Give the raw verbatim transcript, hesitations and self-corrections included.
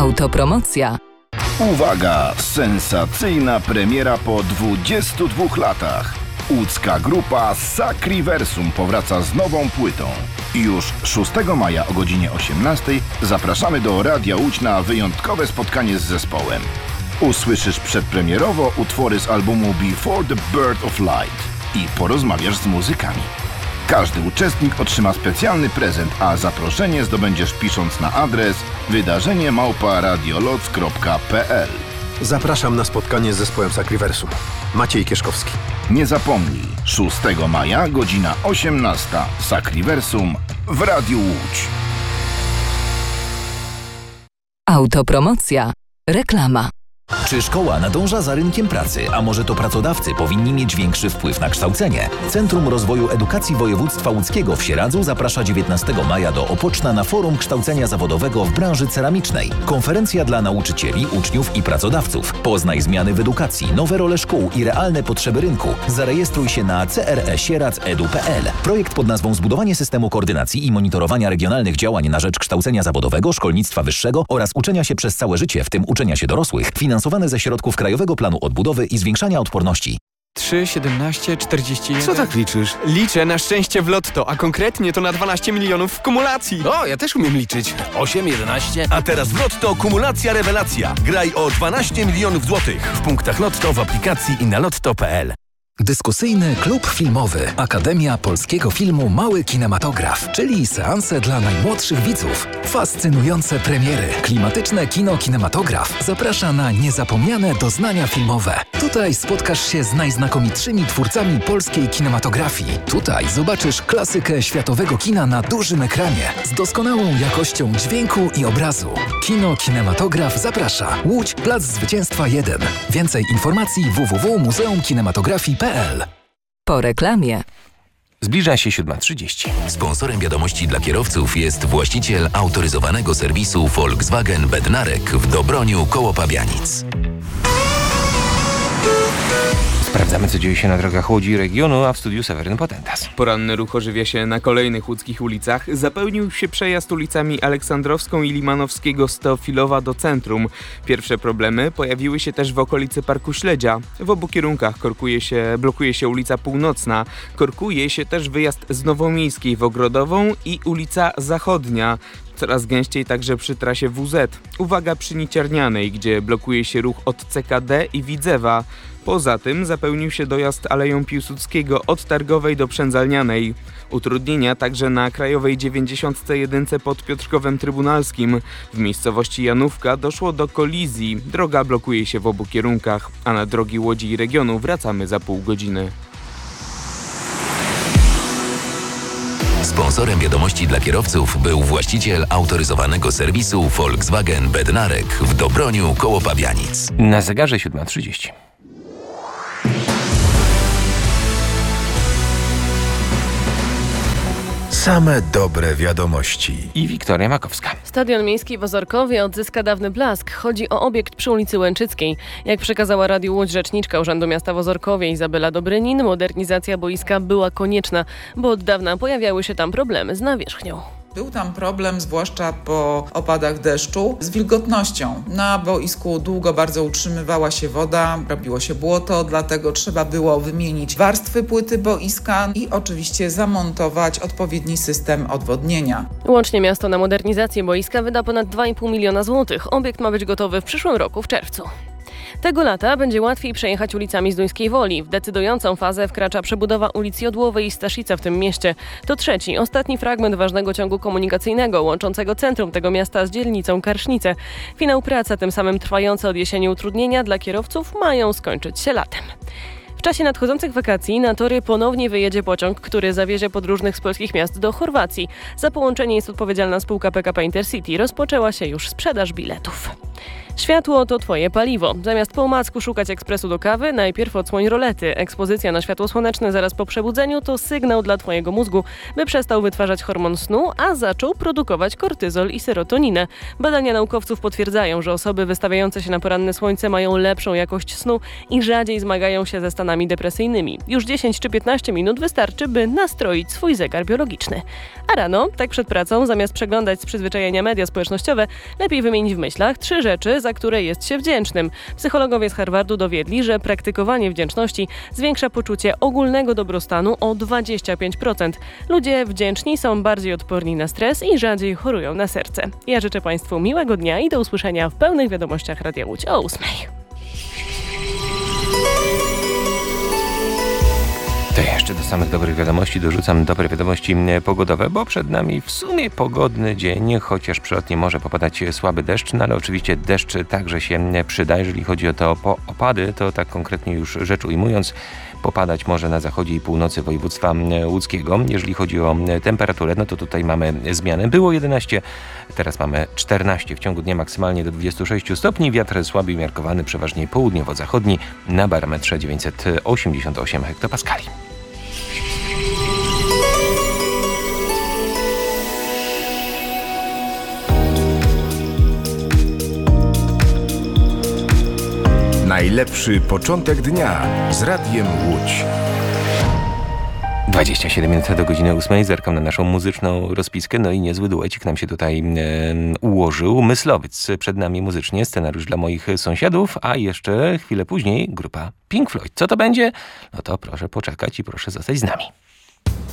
Autopromocja. Uwaga! Sensacyjna premiera po dwudziestu dwóch latach. Łódzka grupa Sacriversum powraca z nową płytą. I już szóstego maja o godzinie osiemnastej zapraszamy do Radia Łódź na wyjątkowe spotkanie z zespołem. Usłyszysz przedpremierowo utwory z albumu Before the Birth of Light i porozmawiasz z muzykami. Każdy uczestnik otrzyma specjalny prezent, a zaproszenie zdobędziesz pisząc na adres wydarzenie małpa radioloc kropka p l. Zapraszam na spotkanie z zespołem Sacriversum. Maciej Kieszkowski. Nie zapomnij, szóstego maja, godzina osiemnasta. Sacriversum w Radiu Łódź. Autopromocja. Reklama. Czy szkoła nadąża za rynkiem pracy, a może to pracodawcy powinni mieć większy wpływ na kształcenie? Centrum Rozwoju Edukacji Województwa Łódzkiego w Sieradzu zaprasza dziewiętnastego maja do Opoczna na forum kształcenia zawodowego w branży ceramicznej. Konferencja dla nauczycieli, uczniów i pracodawców. Poznaj zmiany w edukacji, nowe role szkół i realne potrzeby rynku. Zarejestruj się na c r e sieradz kropka e d u kropka p l. Projekt pod nazwą Zbudowanie systemu koordynacji i monitorowania regionalnych działań na rzecz kształcenia zawodowego, szkolnictwa wyższego oraz uczenia się przez całe życie, w tym uczenia się dorosłych, finansowane ze środków Krajowego Planu Odbudowy i Zwiększania Odporności. trzy, siedemnaście, czterdzieści jeden. Co tak liczysz? Liczę na szczęście w lotto, a konkretnie to na dwanaście milionów w kumulacji. O, ja też umiem liczyć. osiem, jedenaście. A teraz w Lotto kumulacja rewelacja. Graj o dwanaście milionów złotych w punktach Lotto, w aplikacji i na lotto kropka p l. Dyskusyjny klub filmowy. Akademia Polskiego Filmu Mały Kinematograf, czyli seanse dla najmłodszych widzów. Fascynujące premiery. Klimatyczne kino Kinematograf zaprasza na niezapomniane doznania filmowe. Tutaj spotkasz się z najznakomitszymi twórcami polskiej kinematografii. Tutaj zobaczysz klasykę światowego kina na dużym ekranie z doskonałą jakością dźwięku i obrazu. Kino Kinematograf zaprasza. Łódź, Plac Zwycięstwa jeden. Więcej informacji w w w kropka muzeum kinematografii kropka p l. Po reklamie. Zbliża się siódma trzydzieści. Sponsorem wiadomości dla kierowców jest właściciel autoryzowanego serwisu Volkswagen Bednarek w Dobroniu koło Pabianic. Sprawdzamy, co dzieje się na drogach Łodzi i regionu, a w studiu Seweryn Potentas. Poranny ruch ożywia się na kolejnych łódzkich ulicach. Zapełnił się przejazd ulicami Aleksandrowską i Limanowskiego z Teofilowa do centrum. Pierwsze problemy pojawiły się też w okolicy Parku Śledzia. W obu kierunkach korkuje się, blokuje się ulica Północna. Korkuje się też wyjazd z Nowomiejskiej w Ogrodową i ulica Zachodnia. Coraz gęściej także przy trasie W Z. Uwaga przy Niciarnianej, gdzie blokuje się ruch od C K D i Widzewa. Poza tym zapełnił się dojazd Aleją Piłsudskiego od Targowej do Przędzalnianej. Utrudnienia także na Krajowej dziewięćdziesiąt jeden pod Piotrkowem Trybunalskim. W miejscowości Janówka doszło do kolizji. Droga blokuje się w obu kierunkach, a na drogi Łodzi i regionu wracamy za pół godziny. Sponsorem wiadomości dla kierowców był właściciel autoryzowanego serwisu Volkswagen Bednarek w Dobroniu koło Pabianic. Na zegarze siódma trzydzieści. Same dobre wiadomości. I Wiktoria Makowska. Stadion Miejski w Ozorkowie odzyska dawny blask. Chodzi o obiekt przy ulicy Łęczyckiej. Jak przekazała Radiu Łódź rzeczniczka Urzędu Miasta w Ozorkowie Izabela Dobrynin, modernizacja boiska była konieczna, bo od dawna pojawiały się tam problemy z nawierzchnią. Był tam problem, zwłaszcza po opadach deszczu, z wilgotnością. Na boisku długo bardzo utrzymywała się woda, robiło się błoto, dlatego trzeba było wymienić warstwy płyty boiska i oczywiście zamontować odpowiedni system odwodnienia. Łącznie miasto na modernizację boiska wyda ponad dwa i pół miliona złotych. Obiekt ma być gotowy w przyszłym roku w czerwcu. Tego lata będzie łatwiej przejechać ulicami Zduńskiej Woli. W decydującą fazę wkracza przebudowa ulic Jodłowej i Staszica w tym mieście. To trzeci, ostatni fragment ważnego ciągu komunikacyjnego łączącego centrum tego miasta z dzielnicą Karsznice. Finał pracy, a tym samym trwające od jesieni utrudnienia dla kierowców mają skończyć się latem. W czasie nadchodzących wakacji na tory ponownie wyjedzie pociąg, który zawiezie podróżnych z polskich miast do Chorwacji. Za połączenie jest odpowiedzialna spółka P K P Intercity. Rozpoczęła się już sprzedaż biletów. Światło to twoje paliwo. Zamiast po omacku szukać ekspresu do kawy, najpierw odsłoń rolety. Ekspozycja na światło słoneczne zaraz po przebudzeniu to sygnał dla twojego mózgu, by przestał wytwarzać hormon snu, a zaczął produkować kortyzol i serotoninę. Badania naukowców potwierdzają, że osoby wystawiające się na poranne słońce mają lepszą jakość snu i rzadziej zmagają się ze stanami depresyjnymi. Już dziesięć czy piętnaście minut wystarczy, by nastroić swój zegar biologiczny. A rano, tak przed pracą, zamiast przeglądać z przyzwyczajenia media społecznościowe, lepiej wymienić w myślach trzy rzeczy, za które jest się wdzięcznym. Psychologowie z Harvardu dowiedli, że praktykowanie wdzięczności zwiększa poczucie ogólnego dobrostanu o dwadzieścia pięć procent. Ludzie wdzięczni są bardziej odporni na stres i rzadziej chorują na serce. Ja życzę Państwu miłego dnia i do usłyszenia w pełnych wiadomościach Radia Łódź o ósmej. To jeszcze do samych dobrych wiadomości dorzucam dobre wiadomości pogodowe, bo przed nami w sumie pogodny dzień, chociaż przelotnie może popadać słaby deszcz, no ale oczywiście deszcz także się przyda. Jeżeli chodzi o te opady, to tak konkretnie już rzecz ujmując, popadać może na zachodzie i północy województwa łódzkiego. Jeżeli chodzi o temperaturę, no to tutaj mamy zmiany. Było jedenaście, teraz mamy czternaście. W ciągu dnia maksymalnie do dwudziestu sześciu stopni. Wiatr słaby umiarkowany, przeważnie południowo-zachodni, na barometrze dziewięćset osiemdziesiąt osiem hektopaskali. Najlepszy początek dnia z Radiem Łódź. dwadzieścia siedem minut do godziny ósmej. Zerkam na naszą muzyczną rozpiskę. No i niezły duecik nam się tutaj e, ułożył. Myslowiec przed nami muzycznie, scenariusz dla moich sąsiadów, a jeszcze chwilę później grupa Pink Floyd. Co to będzie? No to proszę poczekać i proszę zostać z nami.